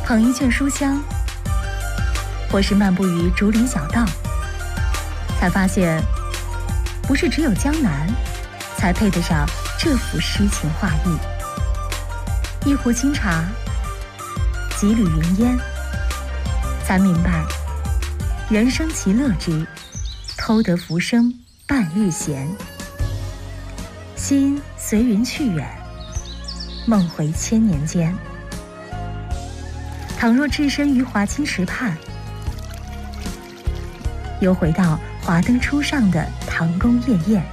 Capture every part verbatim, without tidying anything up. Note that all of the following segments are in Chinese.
捧一卷书香，或是漫步于竹林小道，才发现，不是只有江南，才配得上这幅诗情画意。一壶清茶，几缕云烟，才明白，人生其乐之，偷得浮生半日闲。心随云去远，梦回千年间。倘若置身于华清池畔，又回到华灯初上的唐宫夜宴。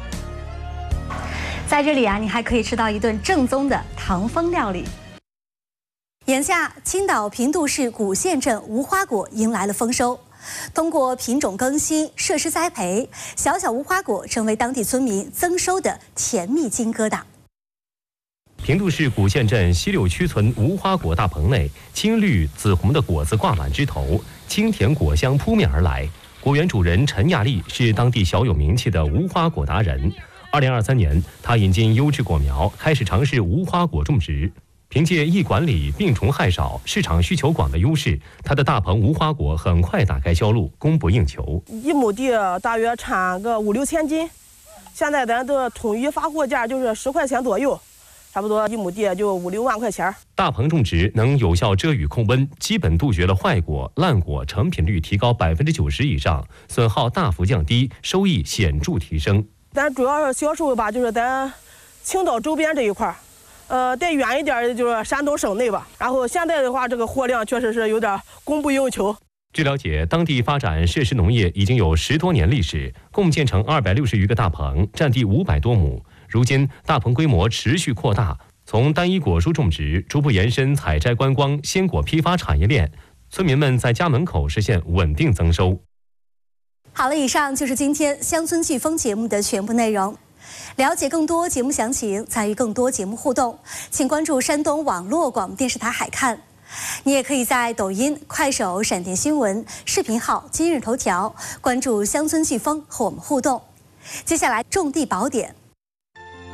在这里啊，你还可以吃到一顿正宗的唐风料理。眼下，青岛平度市古县镇无花果迎来了丰收。通过品种更新、设施栽培，小小无花果成为当地村民增收的甜蜜金疙瘩。 平度市古县镇西六区村无花果大棚内，青绿紫红的果子挂满枝头，清甜果香扑面而来。果园主人陈亚丽是当地小有名气的无花果达人。二零二三年，他引进优质果苗，开始尝试无花果种植。凭借易管理、病虫害少、市场需求广的优势，他的大棚无花果很快打开销路，供不应求。 一亩地大约产个五六千斤，现在咱的统一发货价就是十块钱左右。差不多一亩地就五六万块钱。 大棚种植能有效遮雨控温，基本杜绝了坏果、烂果，成品率提高百分之九十以上，损耗大幅降低，收益显著提升。 咱主要是销售吧，就是咱青岛周边这一块儿，呃，再远一点的就是山东省内吧。然后现在的话，这个货量确实是有点供不应求。 据了解，当地发展设施农业已经有十多年历史，共建成二百六十余个大棚，占地五百多亩。如今，大棚规模持续扩大，从单一果蔬种植逐步延伸采摘观光、鲜果批发产业链，村民们在家门口实现稳定增收。 好了，以上就是今天乡村季风节目的全部内容。了解更多节目详情，参与更多节目互动，请关注山东网络广播电视台海看。你也可以在抖音、快手、闪电新闻、视频号、今日头条关注乡村季风和我们互动。接下来，种地宝典。